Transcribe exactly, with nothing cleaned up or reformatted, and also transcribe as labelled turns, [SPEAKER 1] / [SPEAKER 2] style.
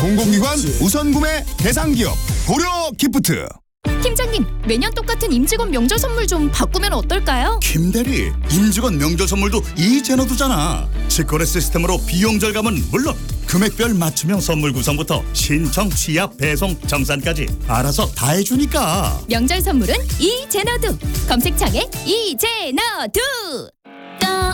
[SPEAKER 1] 공공기관 우선구매 대상기업 고려 기프트.
[SPEAKER 2] 팀장님, 매년 똑같은 임직원 명절 선물 좀 바꾸면 어떨까요?
[SPEAKER 3] 김대리, 임직원 명절 선물도 이제너두잖아. 직거래 시스템으로 비용 절감은 물론 금액별 맞춤형 선물 구성부터 신청, 취합, 배송, 정산까지 알아서 다 해주니까.
[SPEAKER 2] 명절 선물은 이제너두. 검색창에 이제너두.